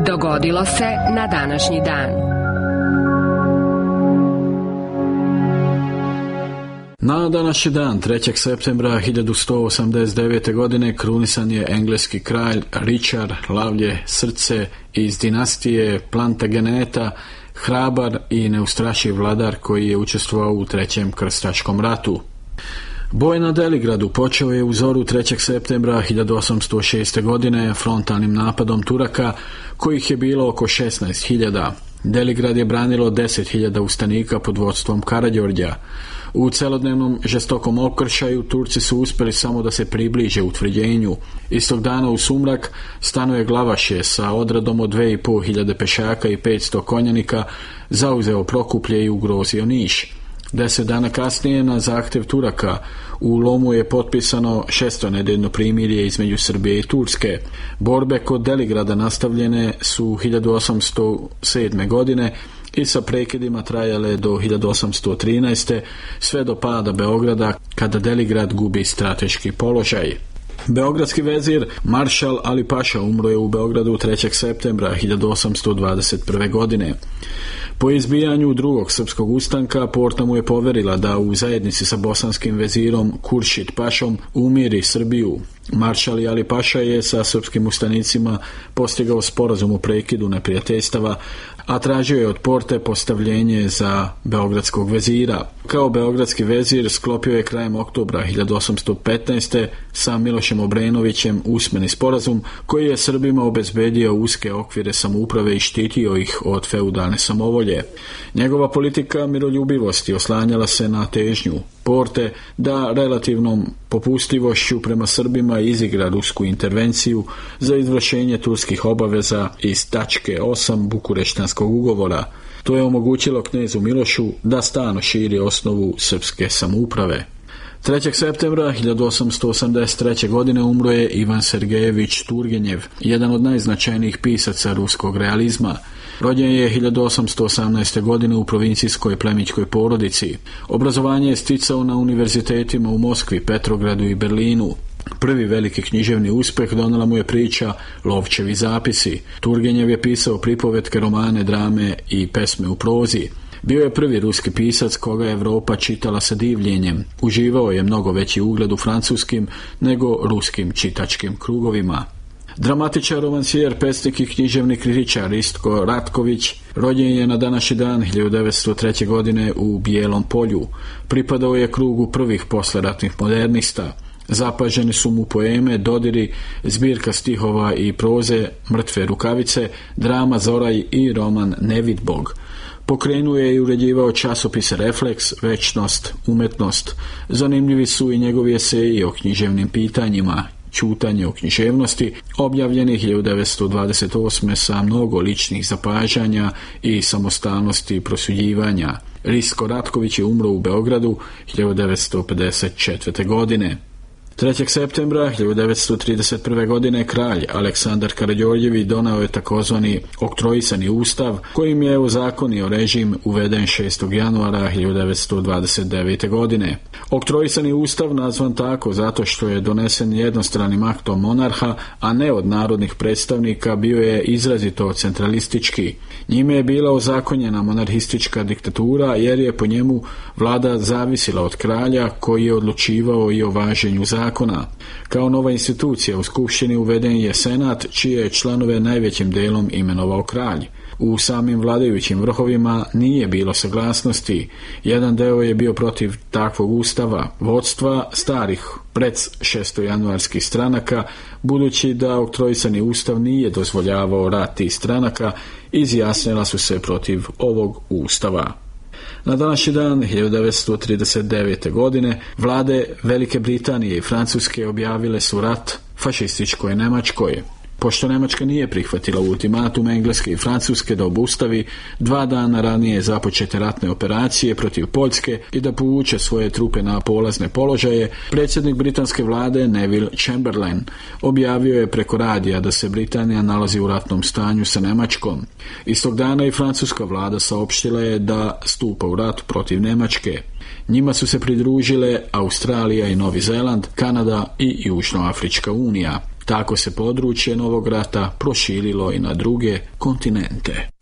Dogodilo se na današnji dan. Na današnji dan, 3. septembra 1189. godine, krunisan je engleski kralj Richard Lavlje Srce iz dinastije Plantageneta, hrabar i neustrašiv vladar koji je učestvovao u Trećem krstaškom ratu. Boj na Deligradu počeo je u zoru 3. septembra 1806. godine frontalnim napadom Turaka, kojih je bilo oko 16.000. Deligrad je branilo 10.000 ustanika pod vodstvom Karađorđa. U celodnevnom žestokom okršaju Turci su uspjeli samo da se približe utvrđenju. Istog dana u sumrak stanuje Glavaše sa odradom od 2.500 pešaka i 500 konjanika, zauzeo Prokuplje i ugrozio Niš. 10 dana kasnije, na zahtjev Turaka, u Lomu je potpisano 6-nedeljno primirje između Srbije i Turske. Borbe kod Deligrada nastavljene su 1807. godine i sa prekidima trajale do 1813. sve do pada Beograda, kada Deligrad gubi strateški položaj. Beogradski vezir maršal Ali Paša umro je u Beogradu 3. septembra 1821. godine. Po izbijanju drugog srpskog ustanka Porta mu je poverila da u zajednici sa bosanskim vezirom Kuršit Pašom umiri Srbiju. Maršal Ali Paša je sa srpskim ustanicima postigao sporazum o prekidu neprijateljstava, a tražio je od Porte postavljenje za beogradskog vezira. Kao beogradski vezir sklopio je krajem oktobra 1815. sa Milošem Obrenovićem usmeni sporazum koji je Srbima obezbedio uske okvire samouprave i štitio ih od feudalne samovolje. Njegova politika miroljubivosti oslanjala se na težnju Porte da relativnom popustljivošću prema Srbima izigra rusku intervenciju za izvršenje turskih obaveza iz tačke 8 Bukureštanskog ugovora. To je omogućilo knezu Milošu da stalno širi osnovu srpske samouprave. 3. septembra 1883. godine umro je Ivan Sergejević Turgenjev, jedan od najznačajnijih pisaca ruskog realizma. Rođen je 1818. godine u provincijskoj plemićkoj porodici. Obrazovanje je sticao na univerzitetima u Moskvi, Petrogradu i Berlinu. Prvi veliki književni uspjeh donela mu je priča Lovčevi zapisi. Turgenjev je pisao pripovetke, romane, drame i pesme u prozi. Bio je prvi ruski pisac koga je Evropa čitala sa divljenjem. Uživao je mnogo veći ugled u francuskim nego ruskim čitačkim krugovima. Dramatičar, romancijer, pesnik i književni kritičar Istko Ratković rođen je na današnji dan 1903. godine u Bijelom Polju. Pripadao je krugu prvih posleratnih modernista. Zapaženi su mu poeme, dodiri, zbirka stihova i proze Mrtve rukavice, drama Zoraj i roman Nevidbog. Pokrenuo je i uređivao časopise Refleks, Večnost, Umetnost. Zanimljivi su i njegovi eseji o književnim pitanjima, Ćutanje o književnosti, objavljeni 1928. sa mnogo ličnih zapažanja i samostalnosti prosuđivanja. Istko Ratković je umro u Beogradu 1954. godine. 3. septembra 1931. godine kralj Aleksandar Karađorđević donao je takozvani oktroisani ustav kojim je ozakonio režim uveden 6. januara 1929. godine. Oktroisani ustav nazvan tako zato što je donesen jednostranim aktom monarha, a ne od narodnih predstavnika, bio je izrazito centralistički. Njime je bila ozakonjena monarhistička diktatura jer je po njemu vlada zavisila od kralja koji je odlučivao i o važenju zakona. Kao nova institucija u Skupštini uveden je Senat, čije je članove najvećim delom imenovao kralj. U samim vladajućim vrhovima nije bilo saglasnosti. Jedan deo je bio protiv takvog ustava, vodstva starih šestojanuarskih stranaka, budući da oktroisani ustav nije dozvoljavao rad tih stranaka, izjasnila su se protiv ovog ustava. Na današnji dan 1939. godine vlade Velike Britanije i Francuske objavile su rat fašističkoj Njemačkoj. Pošto Njemačka nije prihvatila ultimatum Engleske i Francuske da obustavi 2 dana ranije započete ratne operacije protiv Poljske i da povuče svoje trupe na polazne položaje, predsjednik britanske vlade Neville Chamberlain objavio je preko radija da se Britanija nalazi u ratnom stanju sa Njemačkom. Istog dana i francuska vlada saopštila je da stupa u rat protiv Njemačke. Njima su se pridružile Australija i Novi Zeland, Kanada i Južnoafrička unija. Tako se područje Novog rata proširilo i na druge kontinente.